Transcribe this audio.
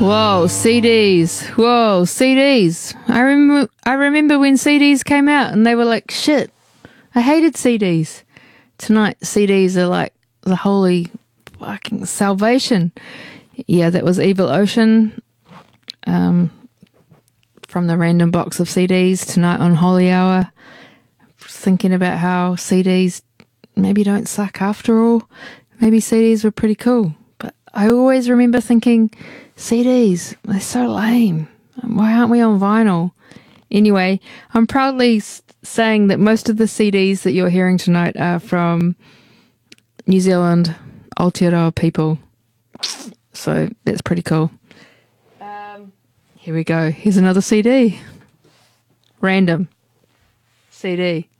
Whoa, CDs. Whoa, CDs. I remember when CDs came out and they were like shit. I hated CDs. Tonight, CDs are like the holy fucking salvation. Yeah, that was Evil Ocean. From the random box of CDs tonight on Holy Hour. Thinking about how CDs maybe don't suck after all. Maybe CDs were pretty cool. But I always remember thinking, CDs, they're so lame. Why aren't we on vinyl? Anyway, I'm proudly saying that most of the CDs that you're hearing tonight are from New Zealand Aotearoa people. So that's pretty cool. Here we go. Here's another CD. Random CD.